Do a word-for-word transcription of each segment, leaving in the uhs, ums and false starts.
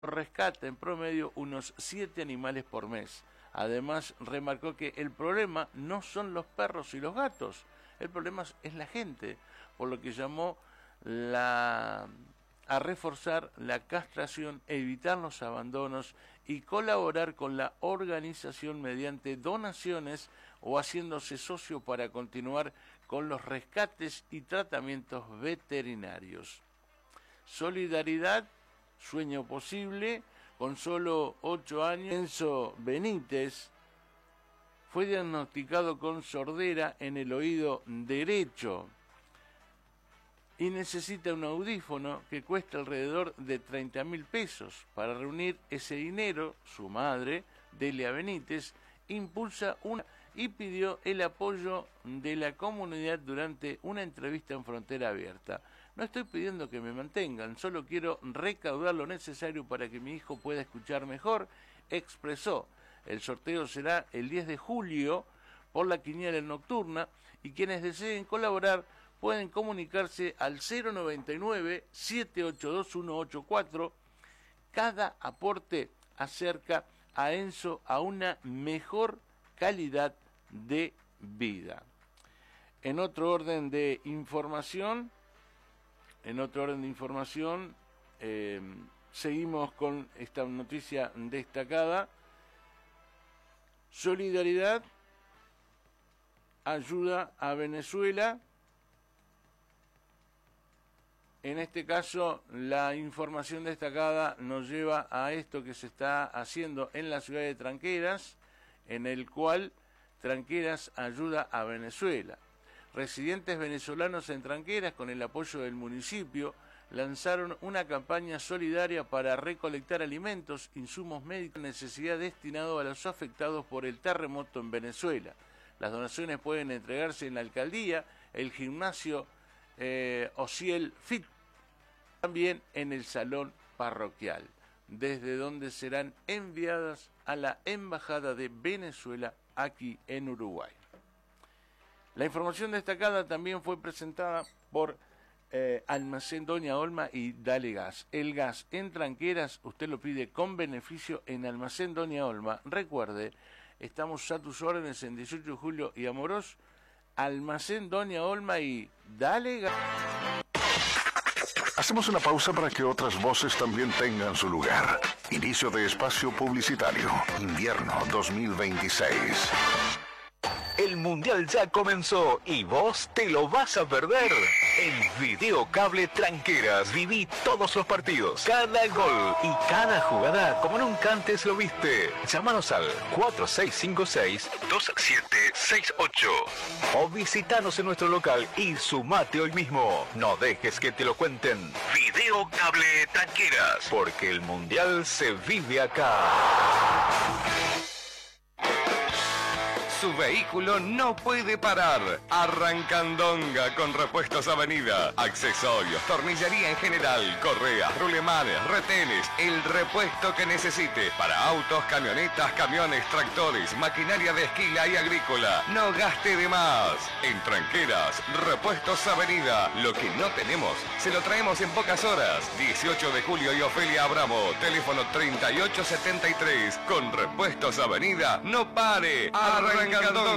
rescata en promedio unos siete animales por mes. Además, remarcó que el problema no son los perros y los gatos, el problema es la gente, por lo que llamó la, a reforzar la castración, evitar los abandonos y colaborar con la organización mediante donaciones o haciéndose socio para continuar con los rescates y tratamientos veterinarios. Solidaridad, sueño posible. Con solo ocho años, Enzo Benítez fue diagnosticado con sordera en el oído derecho y necesita un audífono que cuesta alrededor de treinta mil pesos. Para reunir ese dinero, su madre, Delia Benítez, impulsa una y pidió el apoyo de la comunidad durante una entrevista en Frontera Abierta. No estoy pidiendo que me mantengan, solo quiero recaudar lo necesario para que mi hijo pueda escuchar mejor, expresó. El sorteo será el diez de julio por la quiniela nocturna y quienes deseen colaborar pueden comunicarse al cero noventa y nueve, siete ocho dos, uno ocho cuatro. Cada aporte acerca a Enzo a una mejor calidad de vida. En otro orden de información, en otro orden de información, eh, seguimos con esta noticia destacada. Solidaridad ayuda a Venezuela. En este caso, la información destacada nos lleva a esto que se está haciendo en la ciudad de Tranqueras, en el cual Tranqueras ayuda a Venezuela. Residentes venezolanos en Tranqueras, con el apoyo del municipio, lanzaron una campaña solidaria para recolectar alimentos, insumos médicos, necesidad destinado a los afectados por el terremoto en Venezuela. Las donaciones pueden entregarse en la alcaldía, el gimnasio eh, Ociel Fit, también en el salón parroquial, desde donde serán enviadas a la Embajada de Venezuela aquí en Uruguay. La información destacada también fue presentada por eh, Almacén Doña Olma y Dale Gas. El gas en Tranqueras usted lo pide con beneficio en Almacén Doña Olma. Recuerde, estamos a tus órdenes en dieciocho de julio y Amorós. Almacén Doña Olma y Dale Gas. Hacemos una pausa para que otras voces también tengan su lugar. Inicio de espacio publicitario. Invierno dos mil veintiséis. El Mundial ya comenzó y vos te lo vas a perder. En Videocable Tranqueras viví todos los partidos, cada gol y cada jugada como nunca antes lo viste. Llámanos al cuatro seis cinco seis, dos siete seis ocho o visitanos en nuestro local y sumate hoy mismo. No dejes que te lo cuenten. Videocable Tranqueras, porque el Mundial se vive acá. Su vehículo no puede parar. Arrancandonga con Repuestos Avenida. Accesorios, tornillería en general, correas, rulemanes, retenes, el repuesto que necesite. Para autos, camionetas, camiones, tractores, maquinaria de esquila y agrícola. No gaste de más. En Tranqueras, Repuestos Avenida. Lo que no tenemos, se lo traemos en pocas horas. dieciocho de julio y Ofelia Abramo. Teléfono treinta y ocho setenta y tres. Con Repuestos Avenida, no pare. Arrancandonga.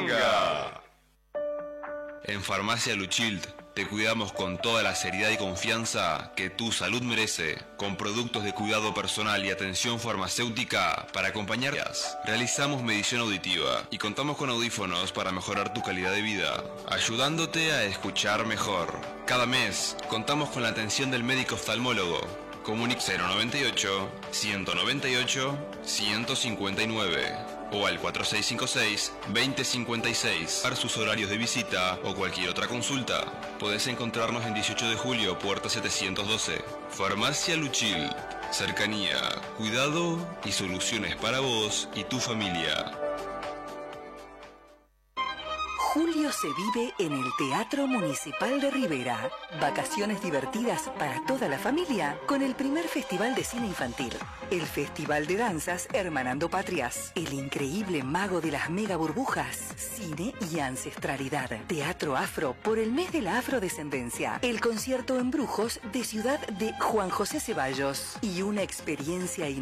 En Farmacia Luchild te cuidamos con toda la seriedad y confianza que tu salud merece, con productos de cuidado personal y atención farmacéutica para acompañarlas. Realizamos medición auditiva y contamos con audífonos para mejorar tu calidad de vida, ayudándote a escuchar mejor. Cada mes contamos con la atención del médico oftalmólogo. Comunic cero noventa y ocho, ciento noventa y ocho, ciento cincuenta y nueve o al cuatro seis cinco seis, veinte cincuenta y seis para sus horarios de visita o cualquier otra consulta. Podés encontrarnos en dieciocho de julio, puerta setecientos doce. Farmacia Luchil. Cercanía, cuidado y soluciones para vos y tu familia. Julio julio se vive en el Teatro Municipal de Rivera. Vacaciones divertidas para toda la familia con el primer Festival de Cine Infantil. El Festival de Danzas Hermanando Patrias. El increíble mago de las mega burbujas. Cine y ancestralidad. Teatro Afro por el mes de la afrodescendencia. El concierto en Brujos de Ciudad de Juan José Ceballos. Y una experiencia